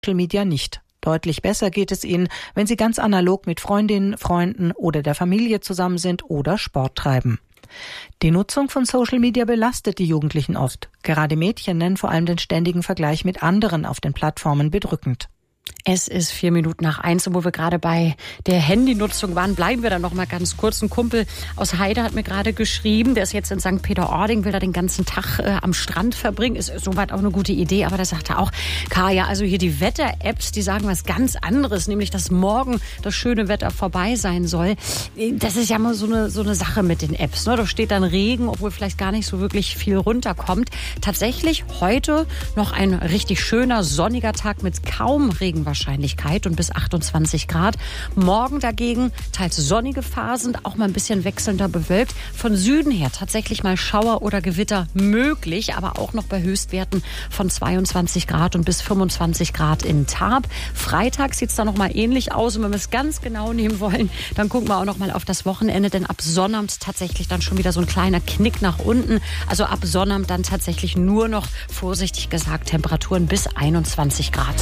Social Media nicht. Deutlich besser geht es ihnen, wenn sie ganz analog mit Freundinnen, Freunden oder der Familie zusammen sind oder Sport treiben. Die Nutzung von Social Media belastet die Jugendlichen oft. Gerade Mädchen nennen vor allem den ständigen Vergleich mit anderen auf den Plattformen bedrückend. Es ist 1:04, und wo wir gerade bei der Handynutzung waren, bleiben wir da noch mal ganz kurz. Ein Kumpel aus Heide hat mir gerade geschrieben, der ist jetzt in St. Peter-Ording, will da den ganzen Tag am Strand verbringen. Ist soweit auch eine gute Idee, aber da sagt er auch, Kaya, also hier die Wetter-Apps, die sagen was ganz anderes, nämlich, dass morgen das schöne Wetter vorbei sein soll. Das ist ja mal so eine Sache mit den Apps, ne? Da steht dann Regen, obwohl vielleicht gar nicht so wirklich viel runterkommt. Tatsächlich heute noch ein richtig schöner, sonniger Tag mit kaum Regenwahrscheinlichkeit und bis 28 Grad. Morgen dagegen teils sonnige Phasen, auch mal ein bisschen wechselnder bewölkt. Von Süden her tatsächlich mal Schauer oder Gewitter möglich, aber auch noch bei Höchstwerten von 22 Grad und bis 25 Grad in Tarp. Freitag sieht es dann noch mal ähnlich aus, und wenn wir es ganz genau nehmen wollen, dann gucken wir auch noch mal auf das Wochenende, denn ab Sonnabend tatsächlich dann schon wieder so ein kleiner Knick nach unten. Also ab Sonnabend dann tatsächlich nur noch, vorsichtig gesagt, Temperaturen bis 21 Grad.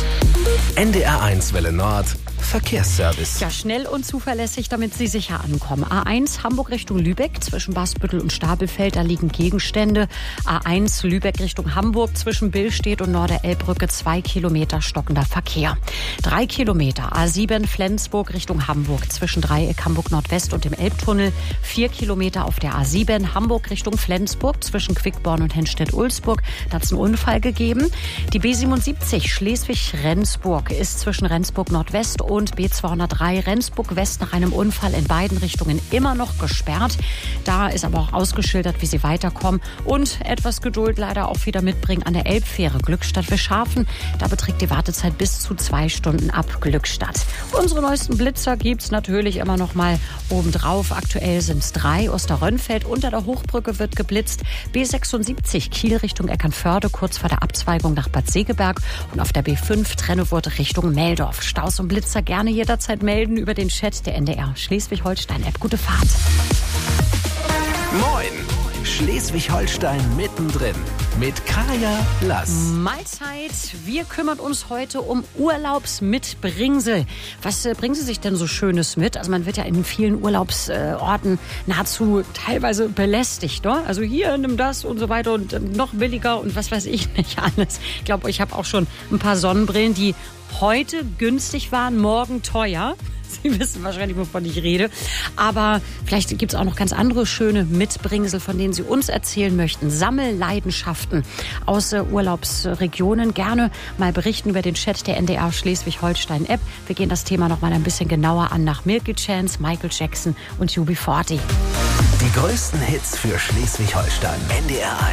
NDR1 Welle Nord, Verkehrsservice. Ja, schnell und zuverlässig, damit Sie sicher ankommen. A1 Hamburg Richtung Lübeck, zwischen Basbüttel und Stapelfeld, da liegen Gegenstände. A1 Lübeck Richtung Hamburg, zwischen Billstedt und Norderelbbrücke 2 Kilometer stockender Verkehr. 3 Kilometer A7 Flensburg Richtung Hamburg, zwischen Dreieck Hamburg Nordwest und dem Elbtunnel. 4 Kilometer auf der A7 Hamburg Richtung Flensburg, zwischen Quickborn und Henstedt-Ulzburg. Da hat es einen Unfall gegeben. Die B77 Schleswig-Rendsburg ist zwischen Rendsburg Nordwest und B203 Rendsburg West nach einem Unfall in beiden Richtungen immer noch gesperrt. Da ist aber auch ausgeschildert, wie Sie weiterkommen. Und etwas Geduld leider auch wieder mitbringen an der Elbfähre Glückstadt-Wischhafen. Da beträgt die Wartezeit bis zu 2 Stunden ab Glückstadt. Unsere neuesten Blitzer gibt's natürlich immer noch mal obendrauf. Aktuell sind es 3. Osterrönfeld unter der Hochbrücke wird geblitzt. B76 Kiel Richtung Eckernförde kurz vor der Abzweigung nach Bad Segeberg. Und auf der B5 Trennewurd Richtung Meldorf. Staus und Blitzer gerne jederzeit melden über den Chat der NDR Schleswig-Holstein-App. Gute Fahrt. Moin! Schleswig-Holstein mittendrin mit Kaya Lass. Mahlzeit. Wir kümmern uns heute um Urlaubsmitbringsel. Was bringen Sie sich denn so Schönes mit? Also man wird ja in vielen Urlaubsorten nahezu teilweise belästigt, ne? Also hier, nimm das und so weiter und noch billiger und was weiß ich nicht alles. Ich glaube, ich habe auch schon ein paar Sonnenbrillen, die heute günstig waren, morgen teuer. Sie wissen wahrscheinlich, wovon ich rede. Aber vielleicht gibt es auch noch ganz andere schöne Mitbringsel, von denen Sie uns erzählen möchten. Sammelleidenschaften aus Urlaubsregionen. Gerne mal berichten über den Chat der NDR Schleswig-Holstein-App. Wir gehen das Thema noch mal ein bisschen genauer an nach Milky Chance, Michael Jackson und UB40. Die größten Hits für Schleswig-Holstein. NDR